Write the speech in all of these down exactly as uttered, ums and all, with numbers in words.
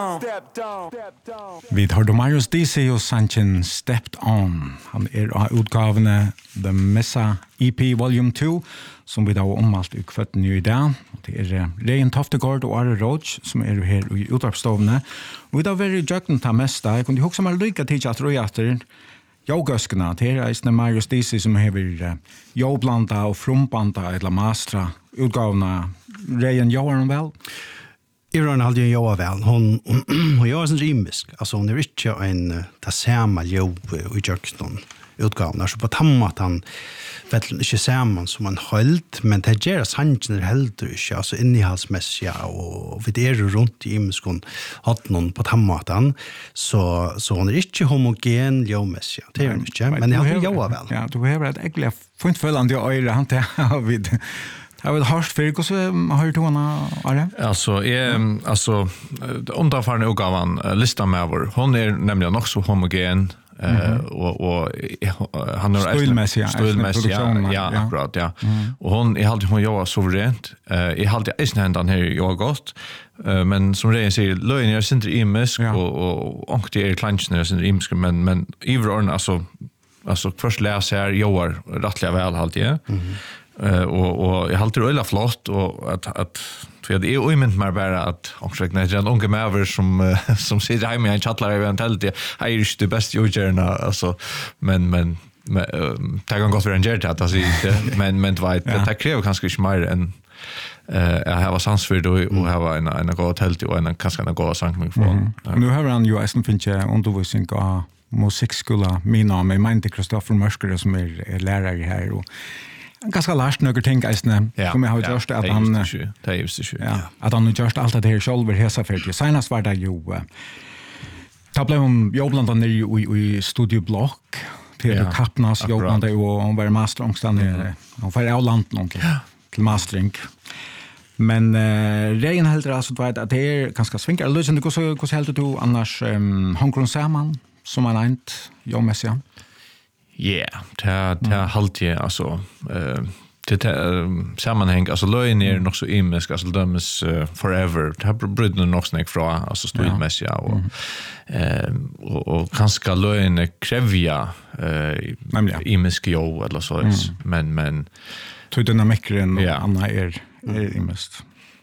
Vi hørte Marius D C og Sanchin Stepped On. Han er av utgavene The Missa E P Volume two, som vi da har ommalt i kvetten i dag. Det er Rein Toftegård og Are Roach, som er her i utdragstovene. Og vi da har vært i jøkken til mesta. Jeg kunne huske meg lykke til at røy etter Jogøskene. Det er eisne Marius D C som hever joblanda og frumbanda eller mastra utgavene. Rein gjør han vel? Iran hade ju jag väl hon hon gör sån rymisk alltså hon är inte en ta samma jobb och jökton utgåvan så på tammat han vet inte samman som man hållt men det ger sanchen helt inte alltså innehållsmässiga och vid är runt i imskon hat någon på tammatan så så hon är inte homogen jobbmässiga det är inte men jag har jag väl ja du har ett äckligt fint följande öra han det vid. Jag vill hörs för hur så har du henne Are? Alltså är alltså underfarna utgåvan listan med vår. Hon är nämligen också homogen eh och och han har stilmässigt stilmässigt ja akkurat ja. Och hon är alltid hon jobbar suveränt. Eh är alltid isnändan här jag gott. Men som Rein säger lögn är inte imisk och och och det är klantner som imisk men men Ivrorn alltså alltså först läser jag jobbar rättliga väl alltid. Uh, och och jag håller det ölla flott och att att för det är ju inte mer bara att också när en unge mäver som uh, som sitter hemma i en chatlar eventuellt är är det bästa gjorna alltså men men men det kan gå för en gert att alltså men men vet det kräver kanske inte mer än eh jag har sans för då och ha en en god helt och en kanske en god sång från. Nu har han ju även finns ju undervisning av musikskola mina med Minte Kristoffer Mörsker som är lärare här och ganska last några ting isne som jag har gjort att han det är just det ja att han gjort allt det här själv hesa för det senast var det ju ta blev om jobblandan ner i i studio block till Kappnas jobbande och hon var masterongstande och för all land någon till mastering men Rein helt alltså vet att det är ganska svinkar lösen det så så helt du annars Hongkong samman som man inte jag mässiga. Ja, det det halt jag alltså eh det sammanhang alltså lögn är nog så imisk alltså dömes forever det har brudden nog snack från alltså stilmässiga och eh och och kanske lögn krävja eh imisk jo eller så men men tror den mäkren och Anna är är imisk.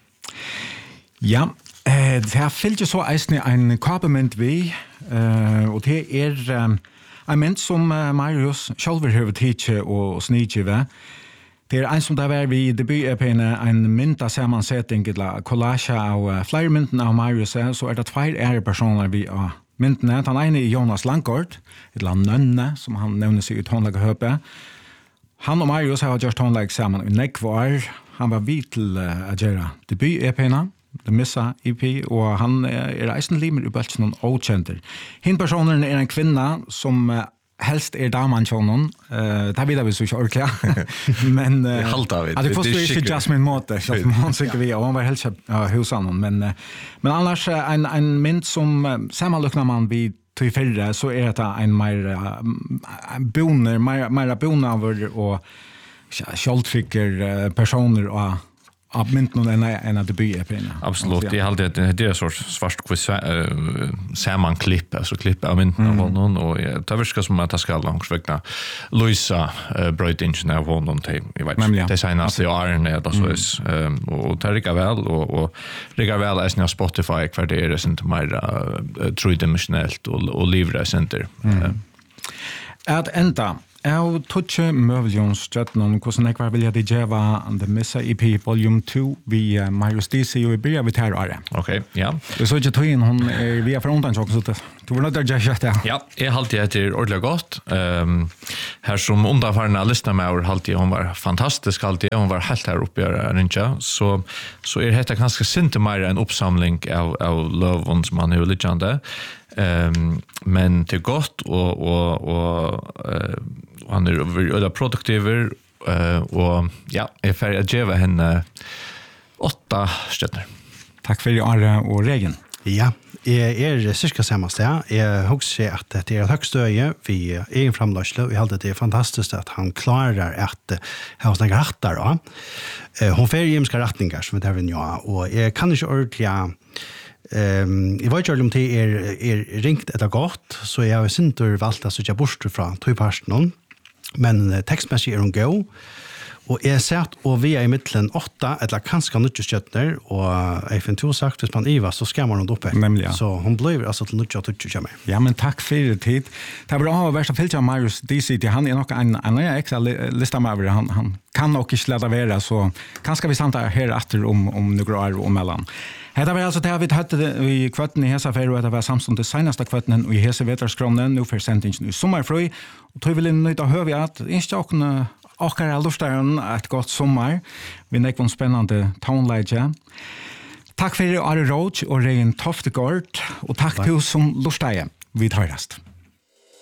Ja, eh det har fällt ju så eisne en kompliment vi eh och det är Jag menar som uh, Marius själver har tidigt och snitchiva. Det är en som där var vi debut på en en mynta sammansättning eller collage av uh, flera mynten av Marius så är det två är personer vi har mynten att han ene är Jonas Langkort eller Nönne som han nämner sig ut tonlaga höpe. Han och Marius har gjort tonlag samman i Nekvar. Han var vid till uh, att göra debut på en The Missa E P och han är reisen limer i bälts någon okänter. Hin personen är en kvinna som uh, helst är damen tjonon. Eh där vill vi så orka. Men uh, halt av det. Det får ju inte Jasmine Motte så man säger vi och hon var helt uh, husan men uh, men annars uh, en en mint som uh, sammanluknar man vid till förra så är det en mer uh, boner mer mer boner och skjoldficker uh, personer och av mynten en en att bygga på inne. Absolut. Det är alltid det är sorts svart quiz samman klipp alltså klipp av mynten av någon och det verkar som att det ska långt vägna Luisa Bright Engineer av honom till jag vet det senaste åren är det så är och det rickar väl och och rickar väl är på Spotify kvar det är inte mer tredimensionellt och och livre center. Att ända Jag touche Mövljons Jötnon, hvordan jeg var vilja det gjeva The Missa E P Volume two vi uh, Marius D C og vi börjar vid här Are. Okej, ja. Vi så inte tog in hon är vi är från undan så så du var nöjd att göra det. Ja, jag halt det heter ordentligt gott. Ehm här som underfarna lyssnar med och halt hon var fantastisk alltid. Hon var helt här uppe i Rincha så så är det ganska sent mer en uppsamling av av love som man hur lite ehm men till gott och och och uh, han är väldigt produktiv uh, och ja, jag får att ge henne åtta stjärnor. Tack för Are och Rein. Ja, jag är cirka samma sted. Jag husker att det är ett högst öje vid egen framlösle. Vi hade det är fantastiskt att han klarar att ha såna rattar då. Hon får ju hemska rattningar som det här vi nu och jag kan inte ordentligt Ehm jag vet inte om det är är ringt eller gott så jag har syntur valt att söka bort från tvåparten men textmässigt är hon go och är sett och vi är i mitten åtta eller kanske nio stjärnor och jag finner sagt hvis man Eva så ska man upp Nämligen. så hon blev alltså till nio och tjugo. Ja men tack för det tid. Det var bra att värsta filcha Marius D C till han är nog en en extra lista med han han kan nog inte släda vara så kanske vi samtar här efter om om några år och mellan. Det var alltså det vi hade i kvarten i hesa för det var samstund det senaste kvarten i hesa vetarskronen nu för sentingen i sommarfri och tror vi nöjda hör vi att inte och och är lustarn ett gott sommar. Vi nekvar en spännande tonelage. Tack för Are Roach och Rein Toftegård och tack till oss som lustar. Vi tar rast.